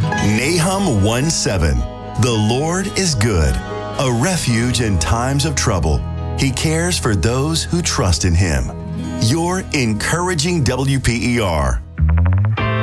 Nahum 1:7. The Lord is good, a refuge in times of trouble. He cares for those who trust in Him. Your encouraging WPER.